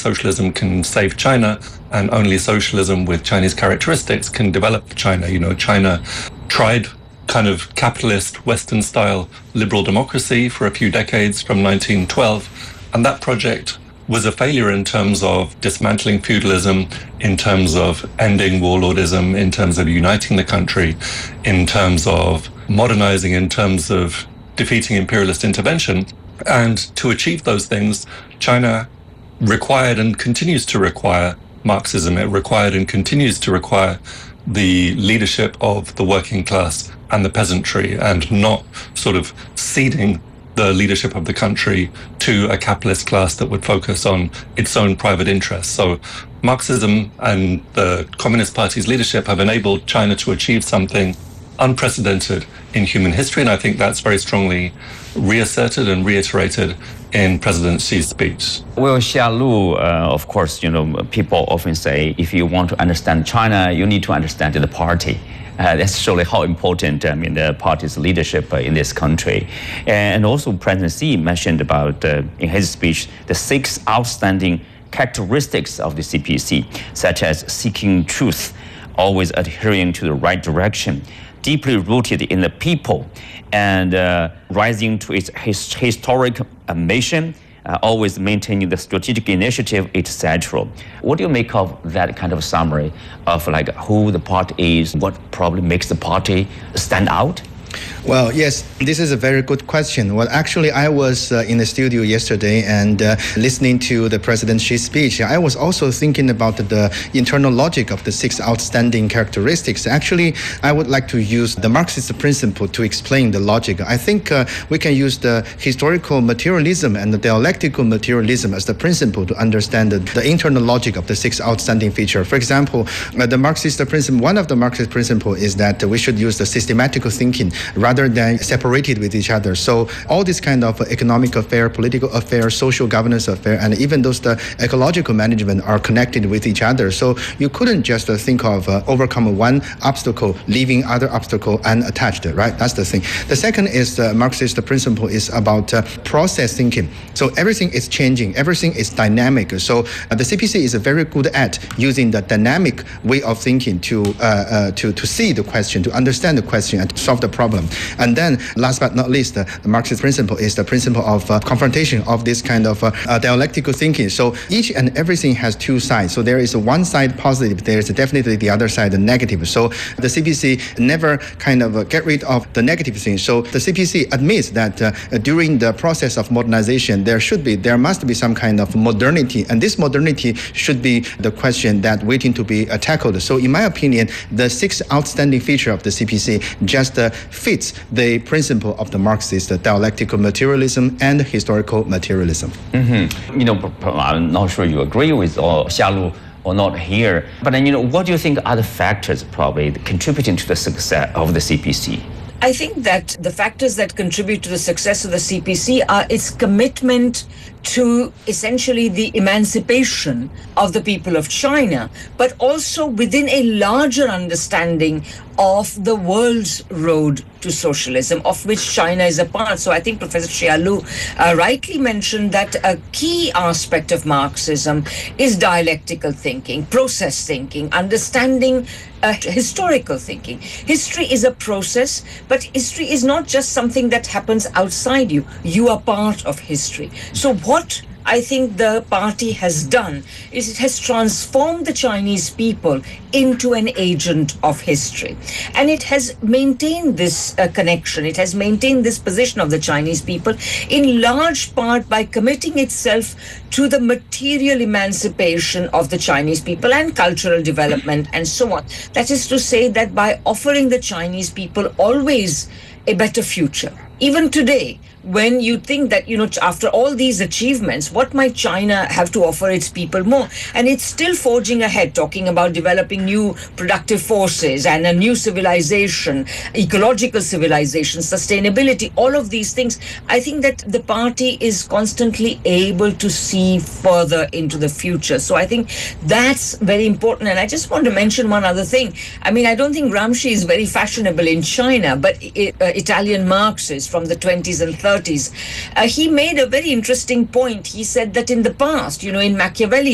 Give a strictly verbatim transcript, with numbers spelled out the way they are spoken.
socialism can save China, and only socialism with Chinese characteristics can develop China. You know, China tried kind of capitalist Western-style liberal democracy for a few decades from nineteen twelve, and that project was a failure in terms of dismantling feudalism, in terms of ending warlordism, in terms of uniting the country, in terms of modernizing, in terms of defeating imperialist intervention. And to achieve those things, China required and continues to require Marxism. It required and continues to require the leadership of the working class and the peasantry, and not sort of ceding the leadership of the country to a capitalist class that would focus on its own private interests. So Marxism and the Communist Party's leadership have enabled China to achieve something unprecedented in human history, and I think that's very strongly reasserted and reiterated in President Xi's speech. Well, Xia Lu, uh, of course, you know, people often say if you want to understand China, you need to understand the party. Uh, that's surely how important I mean, the party's leadership uh, in this country. And also President Xi mentioned about, uh, in his speech, the six outstanding characteristics of the C P C, such as seeking truth, always adhering to the right direction, deeply rooted in the people, and uh, rising to its his historic uh, mission, Uh, always maintaining the strategic initiative, et cetera. What do you make of that kind of summary of like who the party is, what probably makes the party stand out? Well, yes, this is a very good question. Well, actually, I was uh, in the studio yesterday and uh, listening to the President Xi's speech. I was also thinking about the internal logic of the six outstanding characteristics. Actually, I would like to use the Marxist principle to explain the logic. I think uh, we can use the historical materialism and the dialectical materialism as the principle to understand the, the internal logic of the six outstanding features. For example, uh, the Marxist principle, one of the Marxist principles is that we should use the systematical thinking rather than separated with each other. So all this kind of economic affair, political affair, social governance affair, and even those the ecological management are connected with each other. So you couldn't just uh, think of uh, overcome one obstacle, leaving other obstacle unattached, right? That's the thing. The second is the Marxist principle is about uh, process thinking. So everything is changing, everything is dynamic. So uh, the C P C is very good at using the dynamic way of thinking to uh, uh, to to see the question, to understand the question, and to solve the problem. And then, last but not least, uh, the Marxist principle is the principle of uh, confrontation of this kind of uh, uh, dialectical thinking. So each and everything has two sides. So there is one side positive, there is definitely the other side negative. So the C P C never kind of uh, get rid of the negative thing. So the C P C admits that uh, during the process of modernization, there should be, there must be some kind of modernity, and this modernity should be the question that waiting to be uh, tackled. So in my opinion, the six outstanding feature of the C P C just uh, fits the principle of the Marxist uh, dialectical materialism and historical materialism. Mm-hmm. You know, I'm not sure you agree with or Xia Lu or not here, but then, you know, what do you think are the factors probably contributing to the success of the C P C? I think that the factors that contribute to the success of the C P C are its commitment to essentially the emancipation of the people of China, but also within a larger understanding of the world's road to socialism, of which China is a part. So I think Professor Xia Lu uh, rightly mentioned that a key aspect of Marxism is dialectical thinking, process thinking, understanding uh, historical thinking. History is a process, but history is not just something that happens outside you. You are part of history. So what I think the party has done is it has transformed the Chinese people into an agent of history. And it has maintained this uh, connection, it has maintained this position of the Chinese people in large part by committing itself to the material emancipation of the Chinese people and cultural development and so on. That is to say that by offering the Chinese people always a better future. Even today, when you think that, you know, after all these achievements, what might China have to offer its people more? And it's still forging ahead, talking about developing new productive forces and a new civilization, ecological civilization, sustainability, all of these things. I think that the party is constantly able to see further into the future. So I think that's very important. And I just want to mention one other thing. I mean, I don't think Gramsci is very fashionable in China, but uh, Italian Marxists from the twenties and thirties, Uh, he made a very interesting point. He said that in the past, you know, in Machiavelli,